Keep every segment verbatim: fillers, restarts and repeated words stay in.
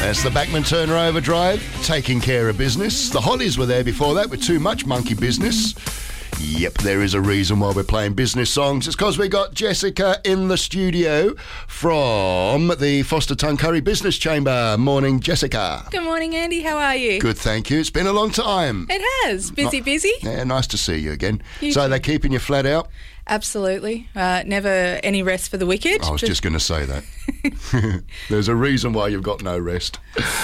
That's the Bachman Turner Overdrive, taking care of business. The Hollies were there before that with Too Much Monkey Business. Yep, there is a reason why we're playing business songs. It's because we got Jessica in the studio from the Foster Tuncurry Business Chamber. Morning, Jessica. Good morning, Andy. How are you? Good, thank you. It's been a long time. It has. Busy, Not, busy. Yeah, nice to see you again. You so too. they're keeping you flat out? Absolutely. Uh, never any rest for the wicked. I was just going to say that. There's a reason why you've got no rest.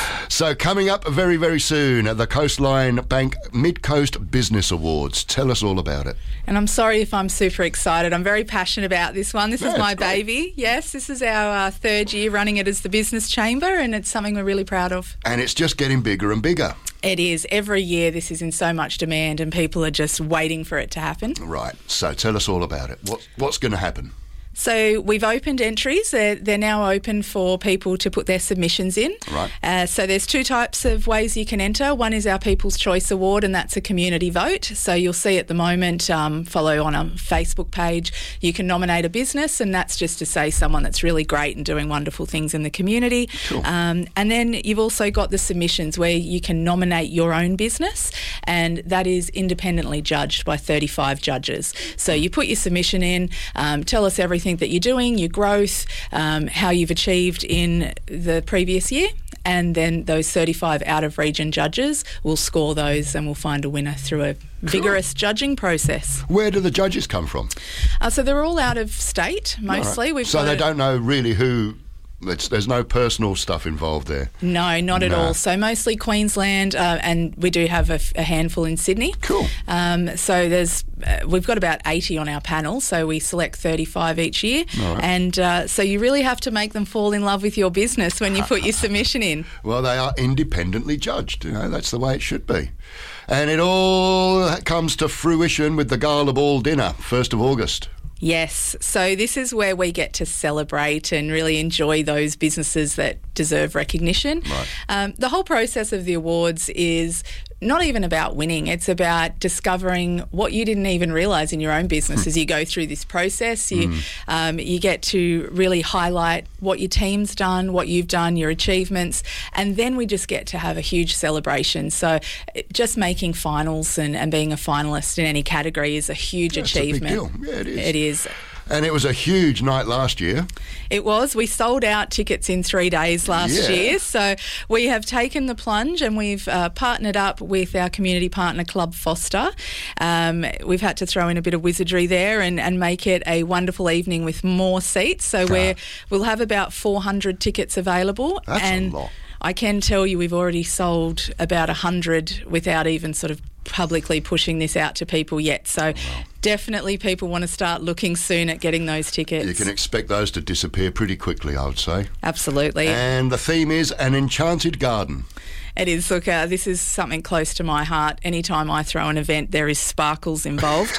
So coming up very, very soon, the Coastline Bank Mid-Coast Business Awards. Tell us all about it. And I'm sorry if I'm super excited. I'm very passionate about this one. This Yeah, is my it's great. baby. Yes, this is our uh, third year running it as the Business Chamber, and it's something we're really proud of. And it's just getting bigger and bigger. It is. Every year this is in so much demand and people are just waiting for it to happen. Right. So tell us all about it. What, what's going to happen? So we've opened entries. They're, they're now open for people to put their submissions in. Right. Uh, so there's two types of ways you can enter. One is our People's Choice Award, and that's a community vote. So you'll see at the moment, um, follow on a Facebook page, you can nominate a business, and that's just to say someone that's really great and doing wonderful things in the community. Cool. Um, and then you've also got the submissions where you can nominate your own business, and that is independently judged by thirty-five judges. So you put your submission in, um, tell us everything that you're doing, your growth, um, how you've achieved in the previous year, and then those thirty-five out-of-region judges will score those and we'll find a winner through a vigorous judging process. Where do the judges come from? Uh, so they're all out of state, mostly. Right. We've so got they a- don't know really who... It's, there's no personal stuff involved there. No, not at No. all. So mostly Queensland, uh, and we do have a, a handful in Sydney. Cool. Um, so there's uh, we've got about eighty on our panel, so we select thirty-five each year. All right. And uh, so you really have to make them fall in love with your business when you put your submission in. Well, they are independently judged. You know, that's the way it should be. And it all comes to fruition with the Gala Ball dinner, first of August. Yes, so this is where we get to celebrate and really enjoy those businesses that deserve recognition. Right. Um, the whole process of the awards is not even about winning. It's about discovering what you didn't even realise in your own business as you go through this process. You, Mm. um, you get to really highlight what your team's done, what you've done, your achievements, and then we just get to have a huge celebration. So it- just making finals and, and being a finalist in any category is a huge That's a big achievement. deal. Yeah, it is. It is. And it was a huge night last year. It was. We sold out tickets in three days last Yeah. year. So we have taken the plunge and we've uh, partnered up with our community partner Club Foster. Um, we've had to throw in a bit of wizardry there and, and make it a wonderful evening with more seats. So we're, we'll have about four hundred tickets available. That's a and lot. I can tell you we've already sold about one hundred without even sort of publicly pushing this out to people yet. So definitely people want to start looking soon at getting those tickets. You can expect those to disappear pretty quickly, I would say. Absolutely. And the theme is An Enchanted Garden. It is. Look, uh, this is something close to my heart. Anytime I throw an event, there is sparkles involved.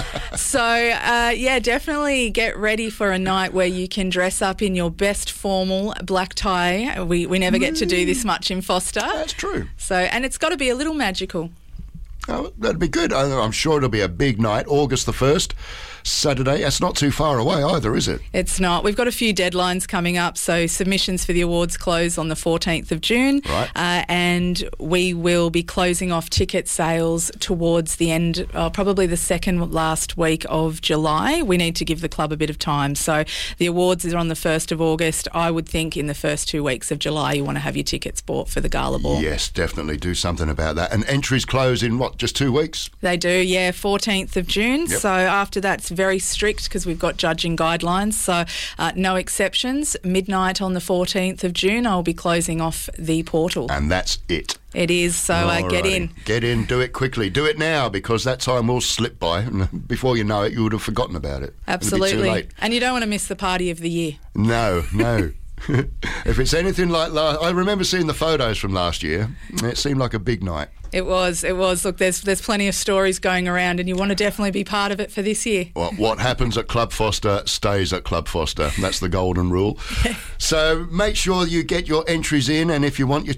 so, uh, yeah, definitely get ready for a night where you can dress up in your best formal black tie. We, we never get to do this much in Foster. That's true. So, and it's got to be a little magical. Oh, that'd be good. I- I'm sure it'll be a big night, August the first, Saturday. That's not too far away either, is it? It's not. We've got a few deadlines coming up. So submissions for the awards close on the fourteenth of June. Right. Uh, and we will be closing off ticket sales towards the end, uh, probably the second last week of July. We need to give the club a bit of time. So the awards are on the first of August. I would think in the first two weeks of July you want to have your tickets bought for the Gala Ball. Yes, definitely do something about that. And entries close in, what, just two weeks? They do, yeah, fourteenth of June. Yep. So after that, it's very strict because we've got judging guidelines. So uh, no exceptions. Midnight on the fourteenth of June, I'll be closing off the portal. And that's it. It is, so uh, get Alrighty. in. Get in, do it quickly. Do it now because that time will slip by. And before you know it, you would have forgotten about it. Absolutely. It'll be too late. And you don't want to miss the party of the year. No, no. If it's anything like last... I remember seeing the photos from last year. It seemed like a big night. It was, it was. Look, there's there's plenty of stories going around and you want to definitely be part of it for this year. Well, what happens at Club Foster stays at Club Foster. That's the golden rule. So make sure you get your entries in, and if you want your